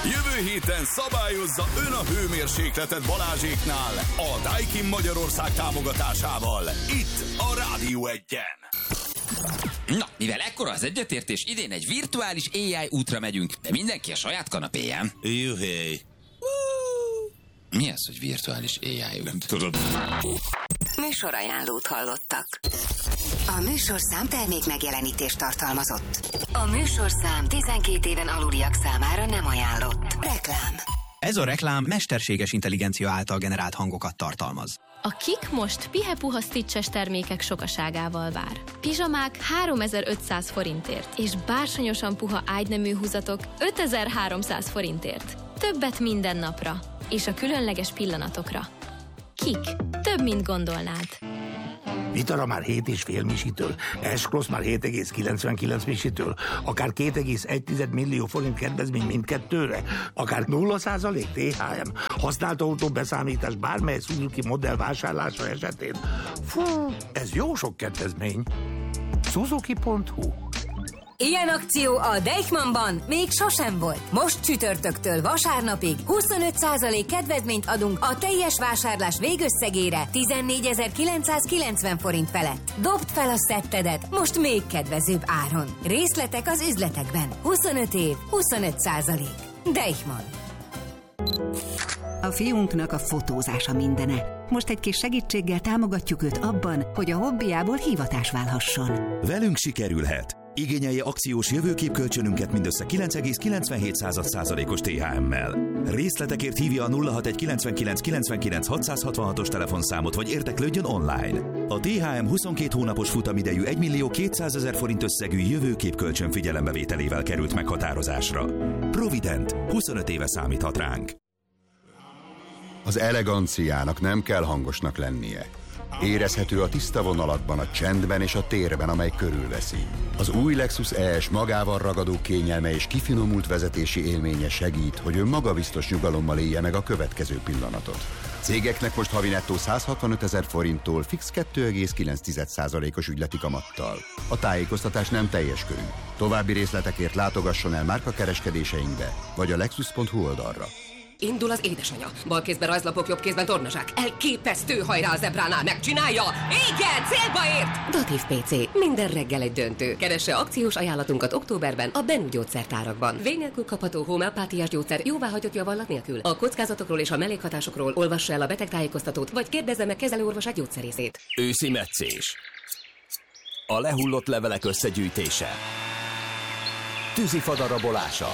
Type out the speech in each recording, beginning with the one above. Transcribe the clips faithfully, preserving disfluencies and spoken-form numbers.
Jövő héten szabályozza ön a hőmérsékletet Balázséknál a Daikin Magyarország támogatásával. Itt a Rádió Egyen. Na, mivel ekkora az egyetértés, idén egy virtuális á i útra megyünk, de mindenki a saját kanapéján. Juhé. Mi az, hogy virtuális á i út? Nem tudod. Műsorajánlót hallottak. A műsorszám termék megjelenítést tartalmazott. A műsorszám tizenkét éven aluliak számára nem ajánlott. Reklám. Ez a reklám mesterséges intelligencia által generált hangokat tartalmaz. A Kik most pihe-puha stitches termékek sokaságával vár. Pizsamák háromezer-ötszáz forintért, és bársonyosan puha ágynemű húzatok ötezer-háromszáz forintért. Többet minden napra, és a különleges pillanatokra. Kik. Több, mint gondolnád. Vitara már hét és fél misitől, S-Cross már hét egész kilencvenkilenc misitől, akár két egész egy millió forint kedvezmény mindkettőre, akár nulla százalék té há em, használt autó beszámítás bármely Suzuki modell vásárlása esetén. Fú, ez jó sok kedvezmény. Suzuki pont hu. Ilyen akció a Deichmannban még sosem volt. Most csütörtöktől vasárnapig huszonöt százalék kedvezményt adunk a teljes vásárlás végösszegére tizennégyezer-kilencszázkilencven forint felett. Dobd fel a szettedet most még kedvezőbb áron. Részletek az üzletekben. huszonöt év, huszonöt százalék. Deichmann. A fiunknak a fotózása mindene. Most egy kis segítséggel támogatjuk őt abban, hogy a hobbiából hivatás válhasson. Velünk sikerülhet. Igényelje akciós jövőképkölcsönünket mindössze kilenc egész kilencvenhét százalékos té há emmel. Részletekért hívja a nulla hatvanegy kilencvenkilenc kilencvenkilenc hatszázhatvanhatos telefonszámot, vagy érteklődjön online. A té há em huszonkét hónapos futamidejű egymillió kétszázezer forint összegű jövőképkölcsön figyelembevételével került meghatározásra. Provident, huszonöt éve számíthat ránk. Az eleganciának nem kell hangosnak lennie. Érezhető a tiszta vonalakban, a csendben és a térben, amely körülveszi. Az új Lexus E S magával ragadó kényelme és kifinomult vezetési élménye segít, hogy ön magabiztos nyugalommal élje meg a következő pillanatot. Cégeknek most havi nettó száz hatvanötezer forinttól fix két egész kilenc százalékos ügyleti kamattal. A tájékoztatás nem teljes körű. További részletekért látogasson el márkakereskedéseinkbe, vagy a lexus pont hu oldalra. Indul az édesanyja. Bal kézben rajzlapok, jobb kézben tornazsák. Elképesztő, hajrá a zebránál, megcsinálja! Igen, célba ért! Datív pé cé. Minden reggel egy döntő. Keresse akciós ajánlatunkat októberben a Bennu gyógyszertárakban. Vény nélkül kapható homeopátiás gyógyszer jóváhagyott javallat nélkül. A kockázatokról és a mellékhatásokról olvassa el a betegtájékoztatót, vagy kérdezze meg kezelőorvosát gyógyszerészét. Őszi metszés. A lehullott levelek összegyűjtése. Tűzifa darabolása.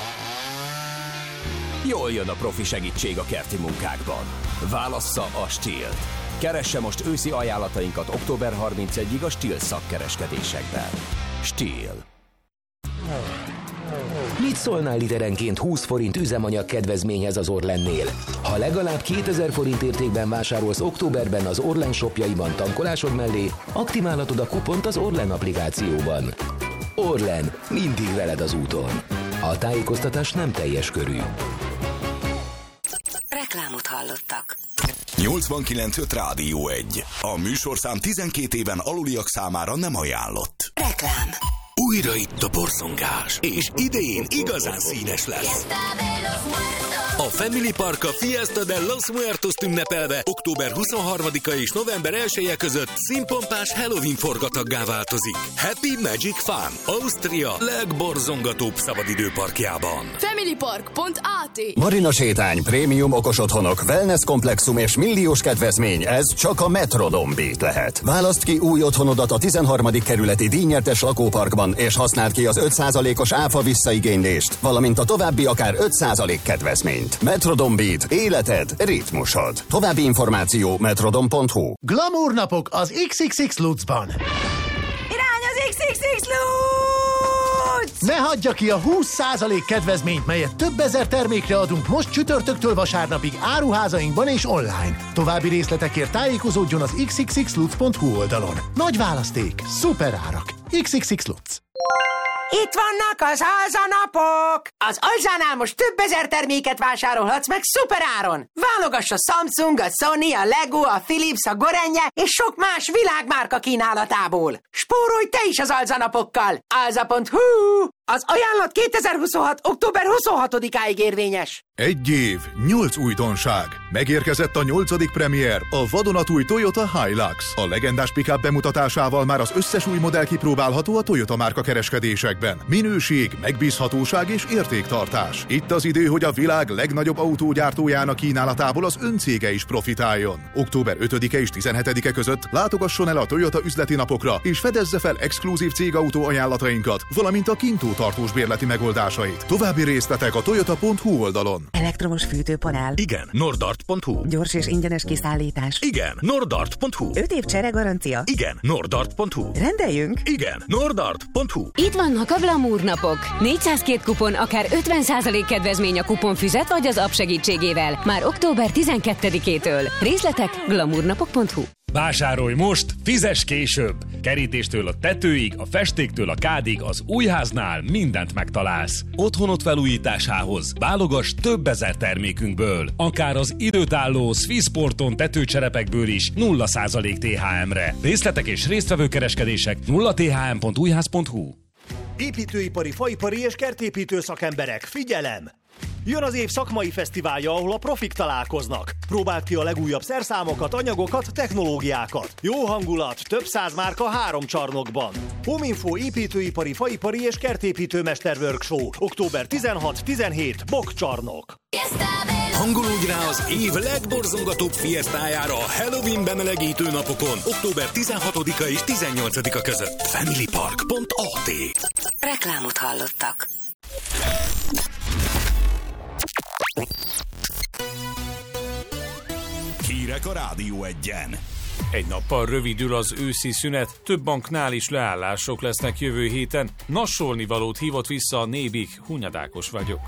Jól jön a profi segítség a kerti munkákban. Válassza a Stihl-t. Keresse most őszi ajánlatainkat október harmincegyedikéig a Stihl szakkereskedésekben. Stihl. Mit szólnál literenként húsz forint üzemanyag kedvezményhez az Orlennél? Ha legalább kétezer forint értékben vásárolsz októberben az Orlen shopjaiban tankolásod mellé, aktiválhatod a kupont az Orlen applikációban. Orlen, mindig veled az úton. A tájékoztatás nem teljes körű. Reklámot hallottak. nyolcvankilenc öt Rádió egy. A műsorszám tizenkét éven aluliak számára nem ajánlott. Reklám. Újra itt a borzongás, és idén igazán színes lesz. A Family Park a Fiesta de los Muertos ünnepelve október huszonharmadika és november elseje között színpompás Halloween forgataggá változik. Happy Magic Fun, Ausztria legborzongatóbb szabadidőparkjában. familypark pont á té. Marina sétány, prémium okos otthonok, wellness komplexum és milliós kedvezmény, ez csak a Metrodome Beat lehet. Válaszd ki új otthonodat a tizenharmadik kerületi díjnyertes lakóparkban, és használd ki az öt százalékos áfa visszaigénylést, valamint a további akár öt százalék kedvezményt. Metrodome Beat. Életed, ritmusod. További információ metrodome pont hu. Glamour napok az iksz iksz iksz Lutzban. Irány az iksz iksz iksz Lutz! Ne hagyja ki a húsz százalék kedvezményt, melyet több ezer termékre adunk most csütörtöktől vasárnapig áruházainkban és online. További részletekért tájékozódjon az iksz iksz iksz lutz pont hu oldalon. Nagy választék, szuper árak. iksz iksz iksz Lutz. Itt vannak az alzanapok! Az Alzánál most több ezer terméket vásárolhatsz meg szuperáron! Válogass a Samsung, a Sony, a Lego, a Philips, a Gorenje és sok más világmárka kínálatából! Spórolj te is az alzanapokkal! alza pont hu! Az ajánlat kétezer-huszonhat. október huszonhatodikáig érvényes. Egy év, nyolc újdonság. Megérkezett a nyolcadik premier, a vadonatúj Toyota Hilux. A legendás pick-up bemutatásával már az összes új modell kipróbálható a Toyota márka kereskedésekben. Minőség, megbízhatóság és értéktartás. Itt az idő, hogy a világ legnagyobb autógyártójának kínálatából az öncége is profitáljon. október ötödike és tizenhetedike között látogasson el a Toyota üzleti napokra, és fedezze fel exkluzív cégautó ajánlatainkat, valamint a Kintó tartós bérleti megoldásait. További részletek a toyota pont hu oldalon. Elektromos fűtőpanel. Igen, nordart pont hu. Gyors és ingyenes kiszállítás. Igen, nordart pont hu. öt év csere garancia. Igen, nordart pont hu. Rendeljünk. Igen, nordart pont hu. Itt vannak a Glamour napok. négyszázkettő kupon, akár ötven százalék kedvezmény a kuponfüzet vagy az app segítségével. Már október tizenkettedikétől. Részletek glamournapok pont hu. Vásárolj most, fizess később! Kerítéstől a tetőig, a festéktől a kádig az Újháznál mindent megtalálsz. Otthonod felújításához válogass több ezer termékünkből. Akár az időtálló Swissporton tetőcserepekből is nulla százalék té há em-re. Részletek és résztvevő kereskedések nulla t h m pont újház pont hu. Építőipari, faipari és kertépítő szakemberek, figyelem! Jön az év szakmai fesztiválja, ahol a profik találkoznak. Próbáld ki a legújabb szerszámokat, anyagokat, technológiákat. Jó hangulat, több száz márka három csarnokban. Hominfo építőipari, faipari és kertépítőmester workshop. október tizenhatodika tizenhétedike Bokcsarnok. Hangolódj rá az év legborzongatóbb fiesztájára a Halloween bemelegítő napokon, október tizenhatodika és tizennyolcadika között. family park pont a t. Reklámot hallottak. Hírek a Rádió Egyen. Egy nappal rövidül az őszi szünet, több banknál is leállások lesznek jövő héten. Nassolni valót hívott vissza a Nébik, Hunyad vagyok.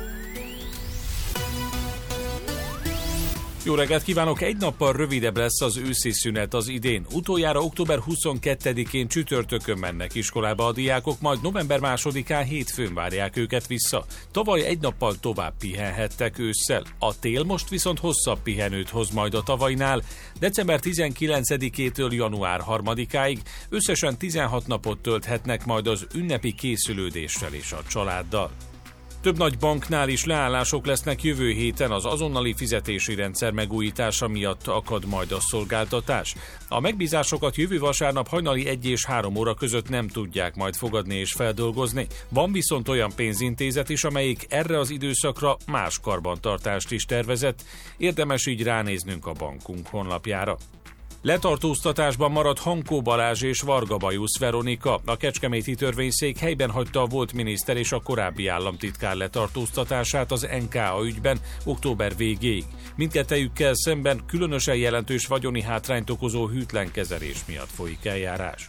Jó reggelt kívánok! Egy nappal rövidebb lesz az őszi szünet az idén. Utoljára október huszonkettedikén csütörtökön mennek iskolába a diákok, majd november másodikán hétfőn várják őket vissza. Tavaly egy nappal tovább pihenhettek ősszel. A tél most viszont hosszabb pihenőt hoz majd a tavainál. december tizenkilencedikétől január harmadikáig összesen tizenhat napot tölthetnek majd az ünnepi készülődéssel és a családdal. Több nagy banknál is leállások lesznek jövő héten, az azonnali fizetési rendszer megújítása miatt akad majd a szolgáltatás. A megbízásokat jövő vasárnap hajnali egy és három óra között nem tudják majd fogadni és feldolgozni. Van viszont olyan pénzintézet is, amelyik erre az időszakra más karbantartást is tervezett, érdemes így ránéznünk a bankunk honlapjára. Letartóztatásban maradt Hankó Balázs és Varga Bajusz Veronika. A kecskeméti törvényszék helyben hagyta a volt miniszter és a korábbi államtitkár letartóztatását az en ká á ügyben október végéig. Mindkettejükkel szemben különösen jelentős vagyoni hátrányt okozó hűtlen kezelés miatt folyik eljárás.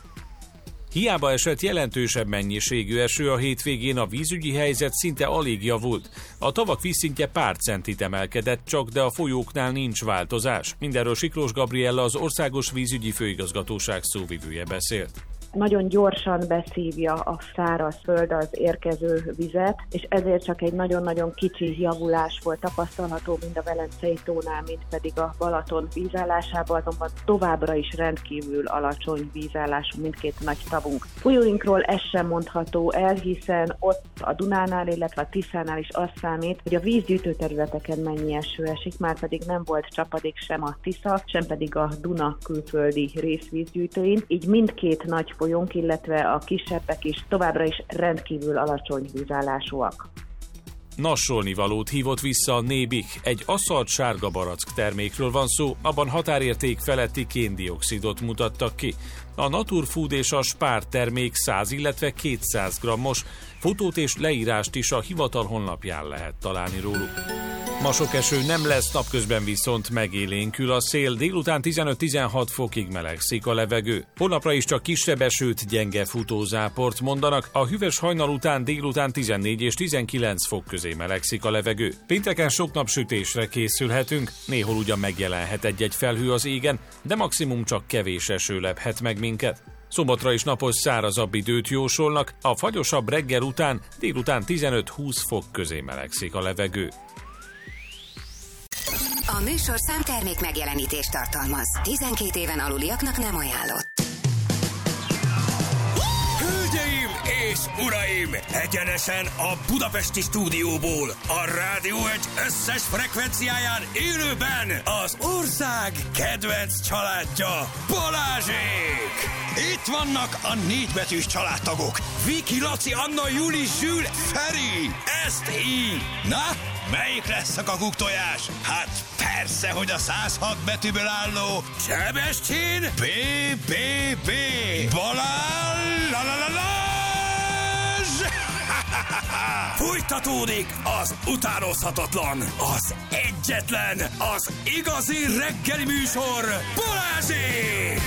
Hiába esett jelentősebb mennyiségű eső, a hétvégén a vízügyi helyzet szinte alig javult. A tavak vízszintje pár centit emelkedett csak, de a folyóknál nincs változás. Mindenről Siklós Gabriella, az Országos Vízügyi Főigazgatóság szóvivője beszélt. Nagyon gyorsan beszívja a szárazföld az érkező vizet, és ezért csak egy nagyon-nagyon kicsi javulás volt tapasztalható mind a Velencei tónál, mind pedig a Balaton vízállásában, azonban továbbra is rendkívül alacsony vízállású mindkét nagy tavunk. Folyóinkról ez sem mondható el, hiszen ott a Dunánál, illetve a Tiszánál is az számít, hogy a vízgyűjtő területeken mennyi eső esik, már pedig nem volt csapadék sem a Tisza, sem pedig a Duna külföldi részvízgyűjtőin, így mindkét nagy folyónk, illetve a kisebbek is továbbra is rendkívül alacsony vízállásúak. Nassolni valót hívott vissza a Nébik. Egy asszalt sárga barack termékről van szó, abban határérték feletti kén-dioxidot mutattak ki. A Naturfood és a Spár termék száz, illetve kétszáz grammos, fotót és leírást is a hivatal honlapján lehet találni róluk. Ma sok eső nem lesz, napközben viszont megélénkül a szél, délután tizenöt-tizenhat fokig melegszik a levegő. Holnapra is csak kisebb esőt, gyenge futózáport mondanak, a hűvös hajnal után délután tizennégy és tizenkilenc fok közé melegszik a levegő. Pénteken sok napsütésre készülhetünk, néhol ugyan megjelenhet egy-egy felhő az égen, de maximum csak kevés eső lephet meg minket. Szombatra is napos, szárazabb időt jósolnak, a fagyosabb reggel után délután tizenöt-húsz fok közé melegszik a levegő. A műsorszám termék megjelenítést tartalmaz. tizenkét éven aluliaknak nem ajánlott. Hölgyeim és uraim, egyenesen a budapesti stúdióból, a Rádió egy összes frekvenciáján élőben az ország kedvenc családja, Balázsék! Itt vannak a négybetűs családtagok, Viki, Laci, Anna, Juli, Zsül, Feri, ezt így. Na, melyik lesz a kakuktojás? Hát persze, hogy a száz hat betűből álló Sebestyén bé bé bé Balázs la la la Lázs! Fújtatódik az utánozhatatlan, az egyetlen, az igazi reggeli műsor, Balázsék!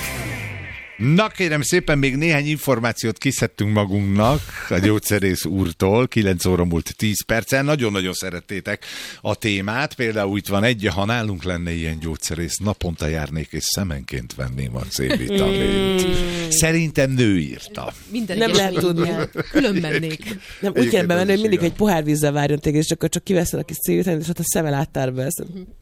Na kérem szépen, még néhány információt kiszedtünk magunknak a gyógyszerész úrtól, kilenc óra múlt tíz perccel. Nagyon-nagyon szerettétek a témát. Például itt van egy, ha nálunk lenne ilyen gyógyszerész, naponta járnék és szemenként venném a C-vitamint. Mm. Szerintem nő írta. Minden nem lehet tudni. Külön mennék. Nem, úgy kell bemenni, hogy mindig egy pohár vízzel várjon téged, és akkor csak kiveszel a kis C-vitamint, és ott a szeme láttál be.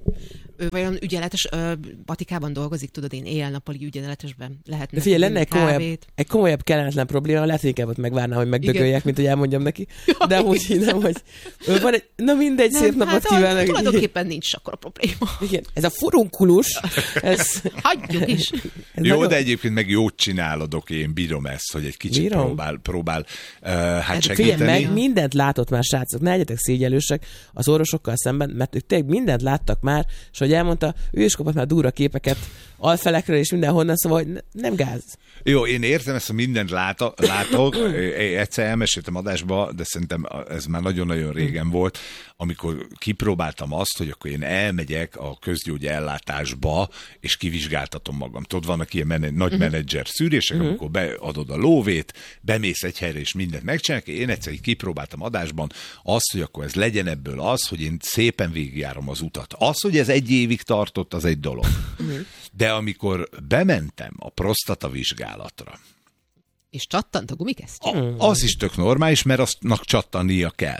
Ő vajon ügyeletes ö, patikában dolgozik, tudod, én éjjel-nappali ügyeletesben lehetne. De figyelj, lenne egy komolyabb, egy komolyabb kellemetlen probléma, lehet, hogy inkább ott megvárnám, hogy megdögöljek, mint hogy elmondjam neki. De úgy nem, hogy van egy, na mindegy, nem, szép napot hát kívánok. Tulajdonképpen nincs akkor a probléma. Igen, ez a furunkulus, ez... Hagyjuk is. Ez jó, nagyon... de egyébként meg jót csinálod, oké, én bírom ezt, hogy egy kicsit bírom. próbál, próbál uh, hát, hát segíteni. Figyelj, meg mindent látott már, srácok, ne legyetek szégyellősek az orvosokkal szemben, mert ők tényleg mindent láttak már, és hogy elmondta, ő is kapott már durva képeket alfelekről és mindenhonnan, szóval hogy nem gáz. Jó, én értem ezt, a mindent láta, látok, egyszer elmeséltem adásba, de szerintem ez már nagyon-nagyon régen volt, amikor kipróbáltam azt, hogy akkor én elmegyek a közgyógyellátásba, és kivizsgáltatom magam. Tudod, vannak ilyen men- nagy uh-huh. menedzser szűrések, uh-huh. amikor beadod a lóvét, bemész egy helyre, és mindent megcsinálok. Én egyszer kipróbáltam adásban azt, hogy akkor ez legyen ebből az, hogy én szépen végigjárom az utat. Az, hogy ez egy évig tartott, az egy dolog. Uh-huh. De amikor bementem a prostata vizsgálatra, és csattant a gumikesztyű? Az is tök normális, mert aztnak csattannia kell.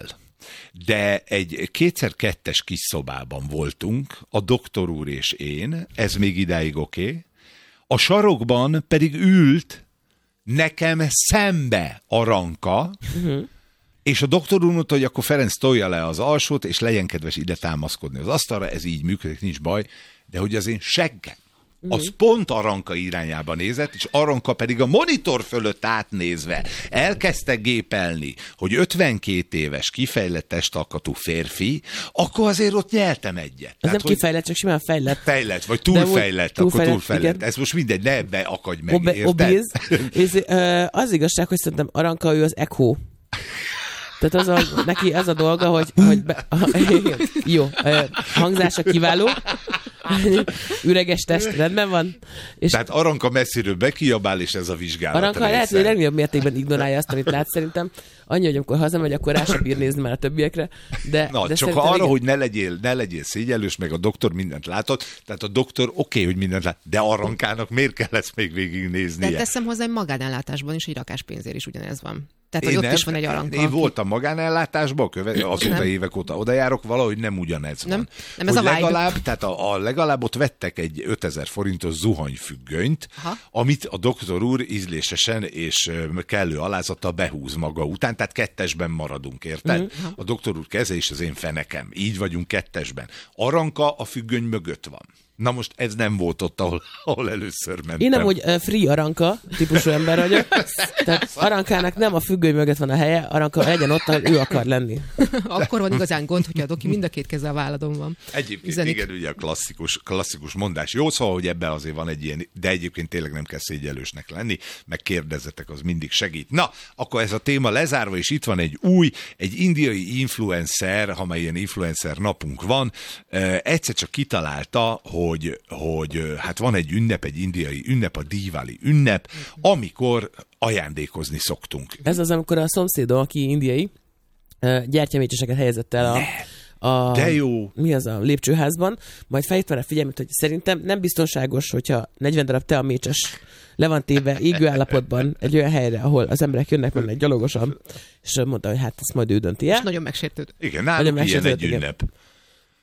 De egy kétszer-kettes kis szobában voltunk, a doktor úr és én, ez még idáig oké, okay. A sarokban pedig ült nekem szembe a Ranka, uh-huh. és a doktor úr mondta, hogy akkor Ferenc tolja le az alsót, és legyen kedves ide támaszkodni az asztalra, ez így működik, nincs baj, de hogy az én seggem, az pont Aranka irányába nézett, és Aranka pedig a monitor fölött átnézve elkezdte gépelni, hogy ötvenkét éves kifejlett testalkatú férfi, akkor azért ott nyeltem egyet. Ez Tehát, nem kifejlett, csak simán fejlett. Fejlett, vagy túlfejlett, túl akkor túlfejlett. Igen. Ez most mindegy, ne ebbe akadj meg, Ob- érted? Obéz. És, uh, az igazság, hogy szerintem Aranka ő az Echo. Tehát az a, neki ez a dolga, hogy, hogy be, jó, hangzása kiváló, üreges test, rendben van. És tehát Aranka messziről bekiabál, és ez a vizsgálat. Aranka része. Lehet, hogy legnagyobb mértékben ignorálja azt, amit lát szerintem. Annyi, hogy amikor hazamegy, akkor rá sem bír nézni már a többiekre. De, Na, de csak arra, igen. hogy ne legyél, ne legyél szégyellős, meg a doktor mindent látott, tehát a doktor oké, okay, hogy mindent lát, de Arankának miért kell ezt még végignéznie? De teszem hozzá, hogy magánellátásban is, hogy rakáspénzért is ugyanez van. Tehát, hogy ott nem, is van egy Aranka. Én aki... voltam magánellátásban, köve... azóta évek óta oda járok, valahogy nem ugyanez nem, van. Nem ez a legalább, vibe. Tehát a, a legalább ott vettek egy ötezer forintos zuhanyfüggönyt, aha. amit a doktor úr ízlésesen és kellő alázattal behúz maga után, tehát kettesben maradunk, érted? Mm, a doktor úr keze és az én fenekem. Így vagyunk kettesben. Aranka a függöny mögött van. Na most ez nem volt ott, ahol, ahol először mentem. Én nem, hogy uh, free Aranka típusú ember vagyok. Tehát Arankának nem a függöny mögött van a helye, Aranka legyen ott, ahol ő akar lenni. Akkor van igazán gond, hogyha a doki mind a két keze a válladon van. Egyébként Üzenik. Igen, ugye a klasszikus, klasszikus mondás. Jó, szóval, hogy ebben azért van egy ilyen, de egyébként tényleg nem kell szégyellősnek lenni, meg kérdezzetek, az mindig segít. Na, akkor ez a téma lezárva, és itt van egy új, egy indiai influencer, ha már ilyen influencer napunk van, egyszer csak kitalálta, hogy Hogy, hogy hát van egy ünnep, egy indiai ünnep, a Diwali ünnep, amikor ajándékozni szoktunk. Ez az, amikor a szomszédom, aki indiai, gyertyamécseseket helyezett el a, a, De jó. mi az a lépcsőházban, majd felhívta rá figyelmet, hogy szerintem nem biztonságos, hogyha negyven darab teamécses le van téve égő állapotban egy olyan helyre, ahol az emberek jönnek mennek gyalogosan, és mondta, hogy hát ezt majd ő dönti el. És nagyon megsértőd. Igen, nálunk ilyen egy ünnep.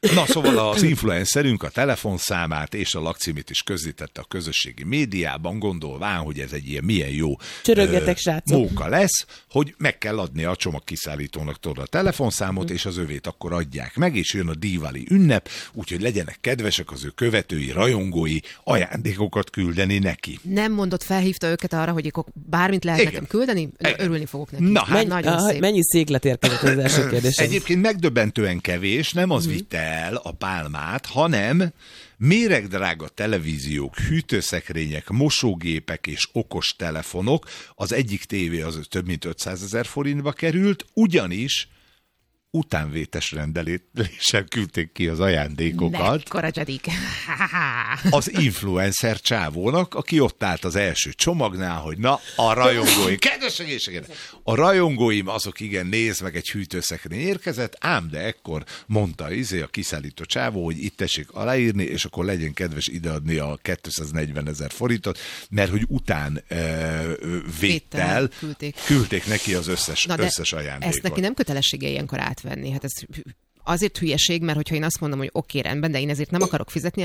Na szóval az influencerünk a telefonszámát és a lakcímét is közzétette a közösségi médiában, gondolván, hogy ez egy ilyen milyen jó Csörögjetek, srácok. móka lesz, hogy meg kell adni a csomagkiszállítónak tudod a telefonszámot, és az övét akkor adják meg, és jön a Diwali ünnep, úgyhogy legyenek kedvesek az ő követői, rajongói ajándékokat küldeni neki. Nem mondott, felhívta őket arra, hogy bármit lehet Igen. nekem küldeni? Igen. Örülni fogok neki. Na, Menny, nagyon a, szép. Mennyi széklet érkezett az első kérdésem? Egyébként megdöbbentően kevés, nem az mm-hmm. vitte el a pálmát, hanem méregdrága televíziók, hűtőszekrények, mosógépek és okos telefonok. Az egyik tévé az több mint ötszázezer forintba került, ugyanis utánvétes rendeléssel küldték ki az ajándékokat. Mekkora csadik. Az influencer csávónak, aki ott állt az első csomagnál, hogy na, a rajongóim, kedves egészségedre, a rajongóim azok igen, nézd meg, egy hűtőszekrény érkezett, ám de ekkor mondta izé a kiszállító csávó, hogy itt tessék aláírni, és akkor legyen kedves ideadni a kétszáznegyvenezer forintot, mert hogy után e, véttel küldték. küldték neki az összes, na összes ajándékot. Ezt neki nem kötelessége ilyenkor átvenni. Hát ez azért hülyeség, mert hogyha én azt mondom, hogy oké, rendben, de én ezért nem akarok fizetni,